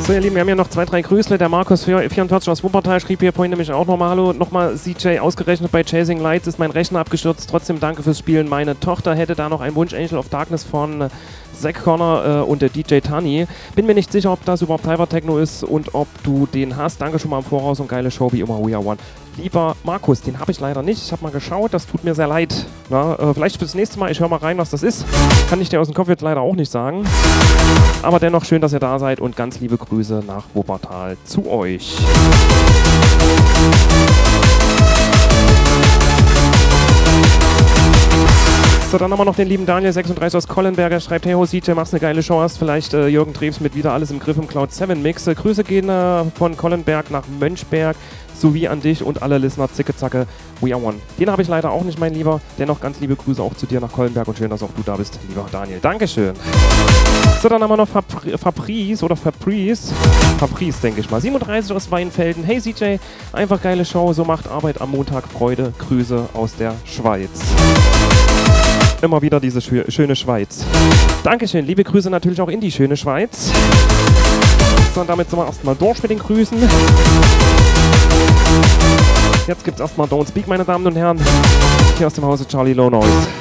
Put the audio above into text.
So, ihr Lieben, wir haben hier noch 2, 3 Grüßle. Der Markus 44 aus Wuppertal schrieb hier vorhin nämlich auch nochmal: Hallo, nochmal CJ, ausgerechnet bei Chasing Lights ist mein Rechner abgestürzt. Trotzdem danke fürs Spielen. Meine Tochter hätte da noch einen Wunsch, Angel of Darkness von Zack Connor und der DJ Tani. Bin mir nicht sicher, ob das überhaupt Hyper Techno ist und ob du den hast. Danke schon mal im Voraus und geile Show wie immer, We Are One. Lieber Markus, den habe ich leider nicht. Ich habe mal geschaut, das tut mir sehr leid. Na, vielleicht fürs nächste Mal, ich höre mal rein, was das ist. Kann ich dir aus dem Kopf jetzt leider auch nicht sagen. Aber dennoch schön, dass ihr da seid und ganz liebe Grüße nach Wuppertal zu euch. So, dann haben wir noch den lieben Daniel 36 aus Kollenberger, schreibt: Hey ho CJ, machst eine geile Show, hast vielleicht Jürgen Treves mit Wieder alles im Griff im Cloud 7 Mix. Grüße gehen von Kollenberg nach Mönchberg sowie an dich und alle Listener. Zicke Zacke, We Are One. Den habe ich leider auch nicht, mein Lieber. Dennoch ganz liebe Grüße auch zu dir nach Kollenberg und schön, dass auch du da bist, lieber Daniel. Dankeschön. So, dann haben wir noch Fabrice, denke ich mal. 37 aus Weinfelden. Hey CJ, einfach geile Show, so macht Arbeit am Montag Freude. Grüße aus der Schweiz. Immer wieder diese schöne Schweiz. Dankeschön, liebe Grüße natürlich auch in die schöne Schweiz. So, und damit sind wir erstmal durch mit den Grüßen. Jetzt gibt's erstmal Don't Speak, meine Damen und Herren. Hier aus dem Hause Charlie Low Noise.